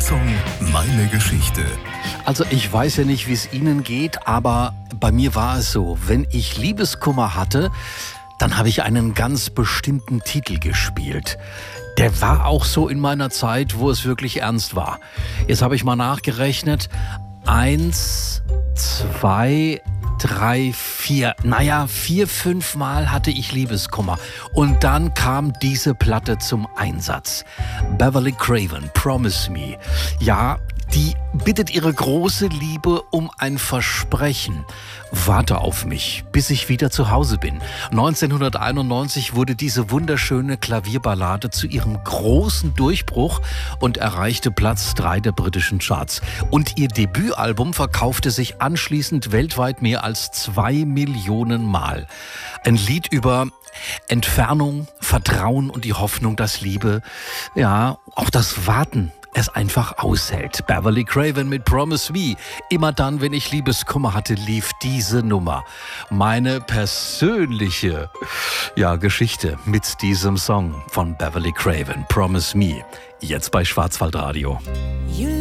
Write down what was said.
Song, meine Geschichte. Also ich weiß ja nicht, wie es Ihnen geht, aber bei mir war es so, wenn ich Liebeskummer hatte, dann habe ich einen ganz bestimmten Titel gespielt. Der war auch so in meiner Zeit, wo es wirklich ernst war. Jetzt habe ich mal nachgerechnet. 1, 2, 3, 4. Naja, 4, 5 Mal hatte ich Liebeskummer. Und dann kam diese Platte zum Einsatz. Beverly Craven, Promise Me. Ja, die bittet ihre große Liebe um ein Versprechen. Warte auf mich, bis ich wieder zu Hause bin. 1991 wurde diese wunderschöne Klavierballade zu ihrem großen Durchbruch und erreichte Platz 3 der britischen Charts. Und ihr Debütalbum verkaufte sich anschließend weltweit mehr als 2 Millionen Mal. Ein Lied über Entfernung, Vertrauen und die Hoffnung, dass Liebe, ja, auch das Warten es einfach aushält. Beverly Craven mit Promise Me. Immer dann, wenn ich Liebeskummer hatte, lief diese Nummer. Meine persönliche, Geschichte mit diesem Song von Beverly Craven, Promise Me. Jetzt bei Schwarzwaldradio. You